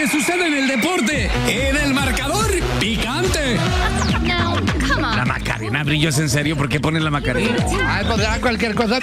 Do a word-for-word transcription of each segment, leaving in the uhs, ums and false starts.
que sucede en el deporte, en el marcador picante. No, come on. La Macarena, Brillo, ¿es en serio? ¿Por qué pones la Macarena? Ay, pues ya cualquier cosa.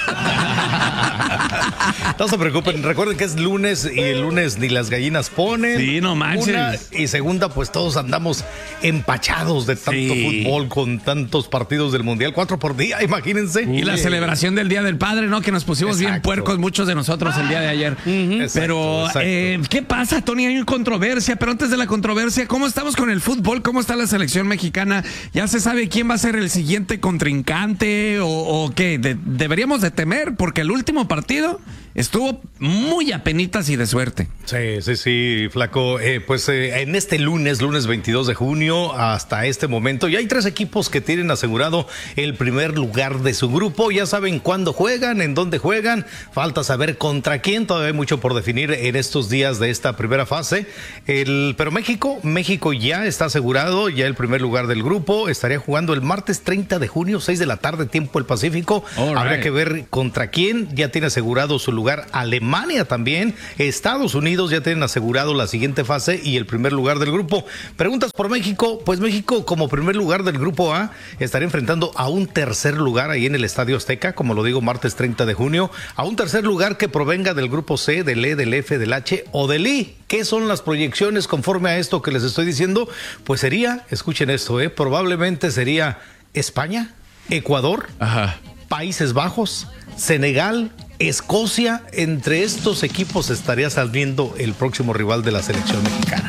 No se preocupen, recuerden que es lunes y el lunes ni las gallinas ponen. Sí, no manches. Una, y segunda, pues todos andamos empachados de tanto Sí. fútbol con tantos partidos del Mundial, cuatro por día, imagínense. Y la celebración del Día del Padre, ¿no? Que nos pusimos bien Exacto. puercos muchos de nosotros el día de ayer. Exacto, Pero, exacto. eh, ¿qué pasa, Tony? Hay una controversia, pero antes de la controversia, ¿cómo estamos con el fútbol? ¿Cómo está la selección mexicana? ¿Ya se sabe quién va a ser el siguiente contrincante o, o qué? De- deberíamos de temer porque el último partido estuvo muy apenitas y de suerte. Sí, sí, sí, flaco. Eh, pues eh, en este lunes, lunes veintidós de junio, hasta este momento, ya hay tres equipos que tienen asegurado el primer lugar de su grupo. Ya saben cuándo juegan, en dónde juegan. Falta saber contra quién. Todavía hay mucho por definir en estos días de esta primera fase. El, pero México, México ya está asegurado, ya el primer lugar del grupo. Estaría jugando el martes treinta de junio, seis de la tarde, tiempo del Pacífico. All Habrá right. que ver contra quién. Ya tiene asegurado su lugar Alemania también. Estados Unidos ya tienen asegurado la siguiente fase y el primer lugar del grupo. Preguntas por México. Pues México, como primer lugar del grupo A, estaría enfrentando a un tercer lugar ahí en el Estadio Azteca, como lo digo, martes treinta de junio, a un tercer lugar que provenga del grupo C, del E, del F, del H o del I. ¿Qué son las proyecciones conforme a esto que les estoy diciendo? Pues sería, escuchen esto, eh, probablemente sería España, Ecuador, Ajá. Países Bajos, Senegal, Escocia. Entre estos equipos estaría saliendo el próximo rival de la selección mexicana.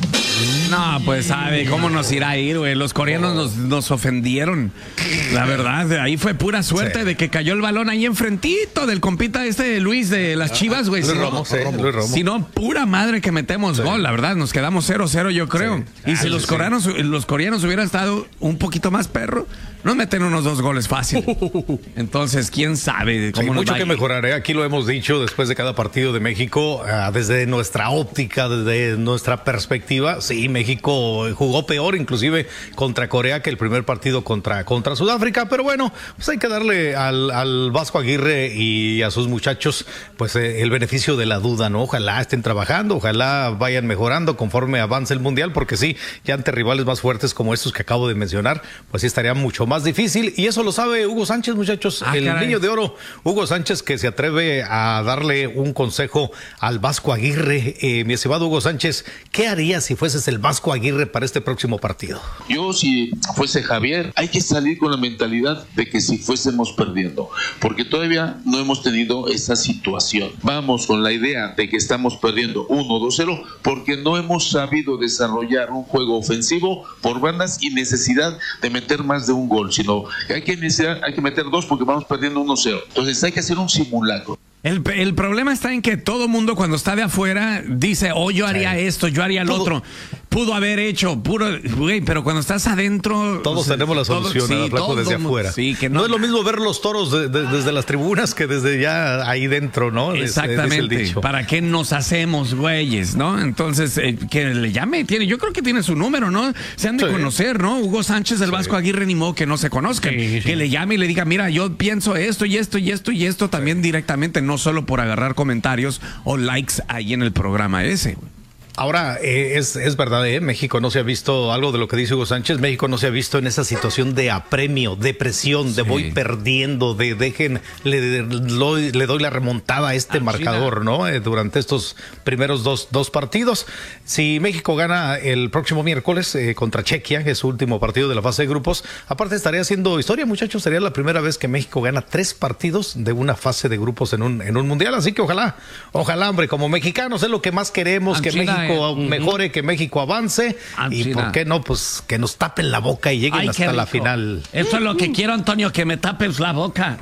No, pues sabe cómo nos irá a ir, güey. Los coreanos nos, nos ofendieron. La verdad, ahí fue pura suerte Sí. de que cayó el balón ahí enfrentito del compita este Luis de las Chivas, güey. Luis Si no- Romo, sí, Luis Romo. Si no, pura madre que metemos gol, la verdad, nos quedamos cero cero, yo creo. Sí. Y si Ah, los sí. coreanos, los coreanos hubieran estado un poquito más perro, nos meten unos dos goles fácil. Entonces, quién sabe cómo Hay nos mucho va a que ir. mejorar, ¿eh? Aquí lo hemos dicho después de cada partido de México, ah, desde nuestra óptica, desde nuestra perspectiva. Sí, México jugó peor, inclusive contra Corea, que el primer partido contra, contra Sudáfrica. Pero bueno, pues hay que darle al, al Vasco Aguirre y a sus muchachos pues eh, el beneficio de la duda, ¿no? Ojalá estén trabajando, ojalá vayan mejorando conforme avance el Mundial, porque sí, ya ante rivales más fuertes como estos que acabo de mencionar, pues sí estaría mucho más difícil. Y eso lo sabe Hugo Sánchez, muchachos. Ah, el caray. niño de oro, Hugo Sánchez, que se atreve a darle un consejo al Vasco Aguirre. Eh, mi estimado Hugo Sánchez, ¿qué harías si fueses el Vasco Aguirre para este próximo partido? Yo, si fuese Javier, hay que salir con la mentalidad de que si fuésemos perdiendo, porque todavía no hemos tenido esa situación. Vamos con la idea de que estamos perdiendo uno dos cero porque no hemos sabido desarrollar un juego ofensivo por bandas y necesidad de meter más de un gol, sino que hay que, iniciar, hay que meter dos porque vamos perdiendo uno cero. Entonces hay que hacer un simulacro. El, el problema está en que todo mundo cuando está de afuera dice, oh, yo haría Sí. esto, yo haría lo Todo- otro. Pudo haber hecho, puro, güey, pero cuando estás adentro... Todos o sea, tenemos la todo- solución, sí, ¿verdad, flaco? todo Desde mu- afuera. Sí, que no. no, es lo mismo ver los toros de- de- desde las tribunas que desde ya ahí dentro, ¿no? Es- es el Exactamente. dicho. ¿Para qué nos hacemos, güeyes, no? Entonces, eh, que le llame, tiene, yo creo que tiene su número, ¿no? Se han de Sí. conocer, ¿no? Hugo Sánchez del Vasco Aguirre, ni modo que no se conozcan. Sí, sí. Que le llame y le diga, mira, yo pienso esto y esto y esto y esto también directamente, no solo por agarrar comentarios o likes ahí en el programa ese. Ahora, eh, es, es verdad, ¿eh? México no se ha visto, algo de lo que dice Hugo Sánchez, México no se ha visto en esa situación de apremio, de presión, de Sí. voy perdiendo, de dejen, le, lo- le doy la remontada a este Ah, marcador, ¿no? Eh, durante estos primeros dos, dos partidos. Si México gana el próximo miércoles eh, contra Chequia, que es su último partido de la fase de grupos, aparte estaría haciendo historia, muchachos, sería la primera vez que México gana tres partidos de una fase de grupos en un, en un mundial, así que ojalá, ojalá, hombre, como mexicanos es lo que más queremos, que Anchina, México mejore, que México avance y Anchina. por qué no, pues que nos tapen la boca y lleguen Ay, qué hasta la rico. final. Eso es lo que quiero, Antonio, que me tapes la boca.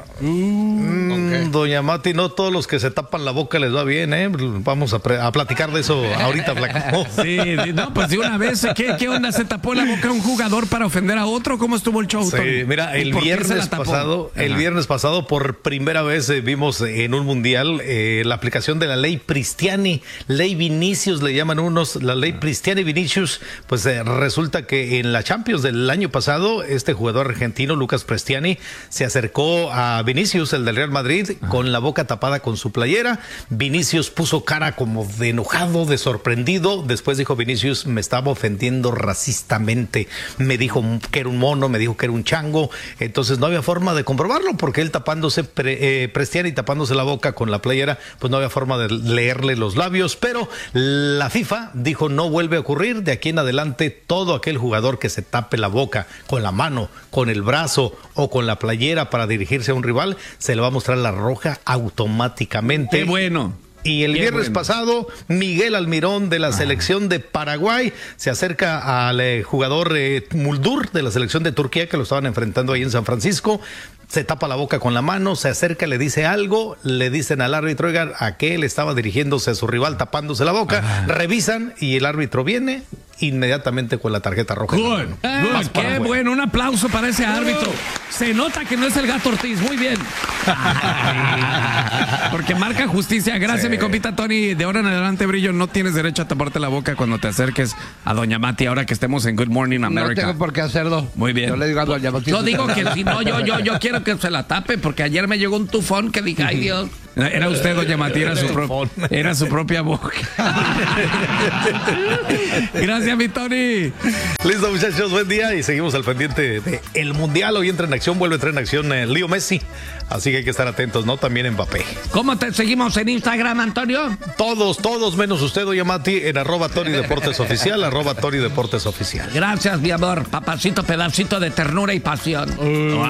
Mm, Doña Mati, no todos los que se tapan la boca les va bien, ¿eh? Vamos a, pre- a platicar de eso ahorita, Flaco. Sí, no, pues de una vez, ¿qué, ¿qué onda? ¿Se tapó la boca un jugador para ofender a otro? ¿Cómo estuvo el show, Sí, Tony? mira, ¿Y el por qué se la viernes tapó? pasado, el Ajá. viernes pasado por primera vez eh, vimos en un mundial eh, la aplicación de la ley Pristiani, ley Vinicius le llaman llaman unos, la ley Cristiano y Vinicius, pues eh, resulta que en la Champions del año pasado, este jugador argentino, Lucas Prestiani, se acercó a Vinicius, el del Real Madrid, Ajá. con la boca tapada con su playera. Vinicius puso cara como de enojado, de sorprendido. Después dijo Vinicius, me estaba ofendiendo racistamente. Me dijo que era un mono, me dijo que era un chango. Entonces no había forma de comprobarlo porque él tapándose, pre, eh, Prestiani tapándose la boca con la playera, pues no había forma de leerle los labios. Pero la FIFA dijo, no vuelve a ocurrir. De aquí en adelante, todo aquel jugador que se tape la boca con la mano, con el brazo o con la playera para dirigirse a un rival, se le va a mostrar la roja automáticamente. ¡Qué bueno! Y el Qué viernes bueno. pasado, Miguel Almirón de la ah. selección de Paraguay se acerca al eh, jugador eh, Muldur de la selección de Turquía, que lo estaban enfrentando ahí en San Francisco. Se tapa la boca con la mano, se acerca, le dice algo, le dicen al árbitro, oiga, aquel estaba dirigiéndose a su rival tapándose la boca, ah. revisan y el árbitro viene inmediatamente con la tarjeta roja. Good. Ah, qué bueno, un aplauso para ese árbitro. Se nota que no es el Gato Ortiz, muy bien. Porque marca justicia. Gracias, sí. mi compita Tony. De ahora en adelante, Brillo, no tienes derecho a taparte la boca cuando te acerques a Doña Mati, ahora que estemos en Good Morning America. No tengo por qué hacerlo. Muy bien. Yo le digo a Doña Mati. Yo digo que si no, yo, yo, yo quiero que se la tape, porque ayer me llegó un tufón que dije, ay Dios. Era usted, Doña Mati, era su, pro, era su propia boca. Gracias, mi Tony. Listo, muchachos, buen día y seguimos al pendiente de el Mundial. Hoy entra en acción, vuelve a entrar en acción eh, Leo Messi. Así que hay que estar atentos, ¿no? También Mbappé. ¿Cómo te seguimos en Instagram, Antonio? Todos, todos menos usted, Doña Mati, en arroba Tony Deportes Oficial, arroba Tony Deportes Oficial. Gracias, mi amor. Papacito, pedacito de ternura y pasión. Uh.